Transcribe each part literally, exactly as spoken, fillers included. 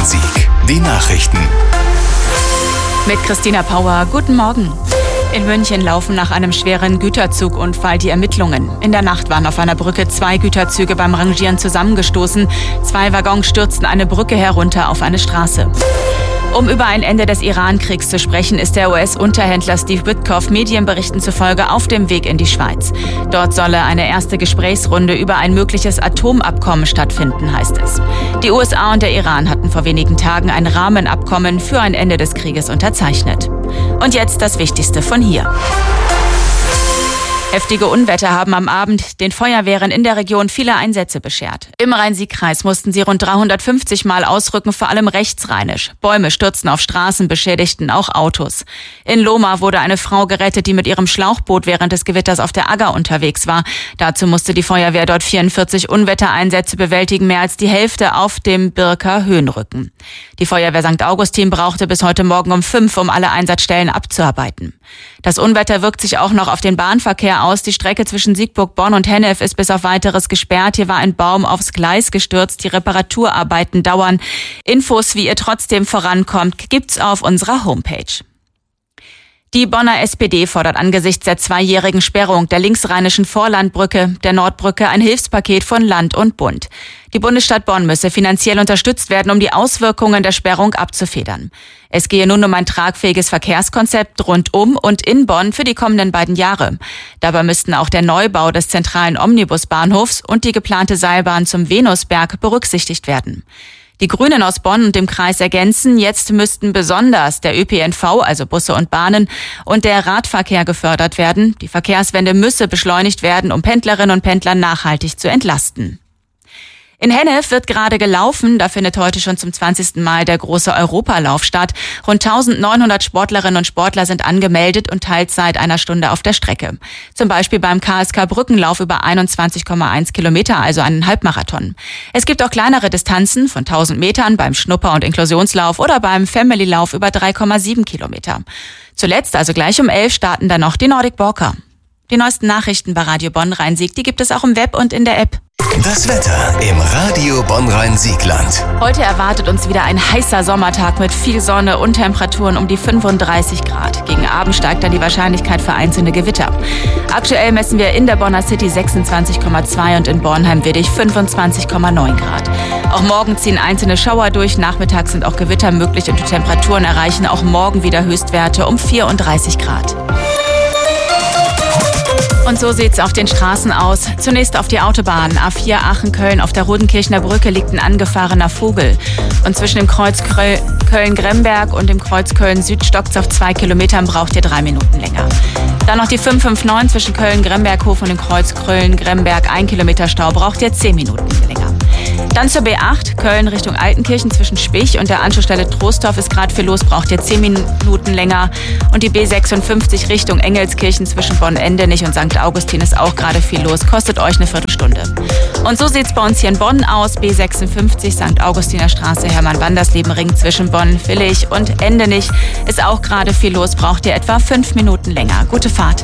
Rhein-Sieg. Die Nachrichten. Mit Christina Pauer, guten Morgen. In München laufen nach einem schweren Güterzugunfall die Ermittlungen. In der Nacht waren auf einer Brücke zwei Güterzüge beim Rangieren zusammengestoßen. Zwei Waggons stürzten eine Brücke herunter auf eine Straße. Um über ein Ende des Iran-Kriegs zu sprechen, ist der U S-Unterhändler Steve Witkoff Medienberichten zufolge auf dem Weg in die Schweiz. Dort solle eine erste Gesprächsrunde über ein mögliches Atomabkommen stattfinden, heißt es. Die U S A und der Iran hatten vor wenigen Tagen ein Rahmenabkommen für ein Ende des Krieges unterzeichnet. Und jetzt das Wichtigste von hier. Heftige Unwetter haben am Abend den Feuerwehren in der Region viele Einsätze beschert. Im Rhein-Sieg-Kreis mussten sie rund dreihundertfünfzig Mal ausrücken, vor allem rechtsrheinisch. Bäume stürzten auf Straßen, beschädigten auch Autos. In Lohmar wurde eine Frau gerettet, die mit ihrem Schlauchboot während des Gewitters auf der Agger unterwegs war. Dazu musste die Feuerwehr dort vierundvierzig Unwettereinsätze bewältigen, mehr als die Hälfte auf dem Birker Höhenrücken. Die Feuerwehr Sankt Augustin brauchte bis heute Morgen um fünf, um alle Einsatzstellen abzuarbeiten. Das Unwetter wirkt sich auch noch auf den Bahnverkehr aus. Die Strecke zwischen Siegburg-Bonn und Hennef ist bis auf Weiteres gesperrt. Hier war ein Baum aufs Gleis gestürzt. Die Reparaturarbeiten dauern. Infos, wie ihr trotzdem vorankommt, gibt's auf unserer Homepage. Die Bonner S P D fordert angesichts der zweijährigen Sperrung der linksrheinischen Vorlandbrücke, der Nordbrücke, ein Hilfspaket von Land und Bund. Die Bundesstadt Bonn müsse finanziell unterstützt werden, um die Auswirkungen der Sperrung abzufedern. Es gehe nun um ein tragfähiges Verkehrskonzept rundum und in Bonn für die kommenden beiden Jahre. Dabei müssten auch der Neubau des zentralen Omnibusbahnhofs und die geplante Seilbahn zum Venusberg berücksichtigt werden. Die Grünen aus Bonn und dem Kreis ergänzen, jetzt müssten besonders der Ö P N V, also Busse und Bahnen, und der Radverkehr gefördert werden. Die Verkehrswende müsse beschleunigt werden, um Pendlerinnen und Pendler nachhaltig zu entlasten. In Hennef wird gerade gelaufen. Da findet heute schon zum zwanzigsten Mal der große Europalauf statt. Rund eintausendneunhundert Sportlerinnen und Sportler sind angemeldet und teils seit einer Stunde auf der Strecke. Zum Beispiel beim K S K Brückenlauf über einundzwanzig Komma eins Kilometer, also einen Halbmarathon. Es gibt auch kleinere Distanzen von tausend Metern beim Schnupper- und Inklusionslauf oder beim Family-Lauf über drei Komma sieben Kilometer. Zuletzt, also gleich um elf, starten dann noch die Nordic Walker. Die neuesten Nachrichten bei Radio Bonn Rhein-Sieg, die gibt es auch im Web und in der App. Das Wetter im Radio Bonn Rhein-Siegland. Heute erwartet uns wieder ein heißer Sommertag mit viel Sonne und Temperaturen um die fünfunddreißig Grad. Gegen Abend steigt dann die Wahrscheinlichkeit für einzelne Gewitter. Aktuell messen wir in der Bonner City sechsundzwanzig Komma zwei und in Bornheim-Widdig fünfundzwanzig Komma neun Grad. Auch morgen ziehen einzelne Schauer durch. Nachmittags sind auch Gewitter möglich und die Temperaturen erreichen auch morgen wieder Höchstwerte um vierunddreißig Grad. Und so sieht's auf den Straßen aus. Zunächst auf die Autobahn. A vier Aachen-Köln auf der Rodenkirchner Brücke liegt ein angefahrener Vogel. Und zwischen dem Kreuz Köln-Gremberg und dem Kreuz Köln-Süd stockt's auf zwei Kilometern, braucht ihr drei Minuten länger. Dann noch die fünf fünf neun zwischen Köln-Gremberghof und dem Kreuz Köln-Gremberg. Ein Kilometer Stau, braucht ihr zehn Minuten länger. Dann zur B acht, Köln Richtung Altenkirchen zwischen Spich und der Anschlussstelle Troisdorf ist gerade viel los, braucht ihr zehn Minuten länger. Und die B sechsundfünfzig Richtung Engelskirchen zwischen Bonn-Endenich und Sankt Augustin ist auch gerade viel los, kostet euch eine Viertelstunde. Und so sieht's bei uns hier in Bonn aus. B sechsundfünfzig Sankt Augustiner Straße, Hermann-Wandersleben-Ring zwischen Bonn-Villig und Endenich ist auch gerade viel los, braucht ihr etwa fünf Minuten länger. Gute Fahrt.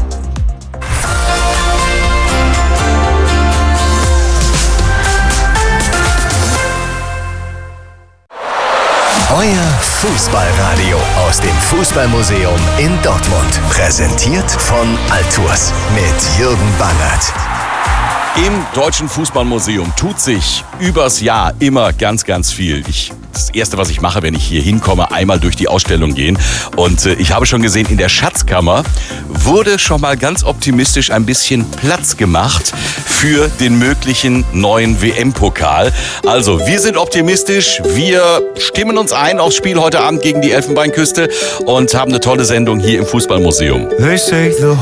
Euer Fußballradio aus dem Fußballmuseum in Dortmund. Präsentiert von Altours mit Jürgen Bangert. Im Deutschen Fußballmuseum tut sich übers Jahr immer ganz, ganz viel. Ich, das Erste, was ich mache, wenn ich hier hinkomme, einmal durch die Ausstellung gehen. Und äh, ich habe schon gesehen, in der Schatzkammer wurde schon mal ganz optimistisch ein bisschen Platz gemacht für den möglichen neuen W M-Pokal. Also, wir sind optimistisch. Wir stimmen uns ein aufs Spiel heute Abend gegen die Elfenbeinküste und haben eine tolle Sendung hier im Fußballmuseum. They say the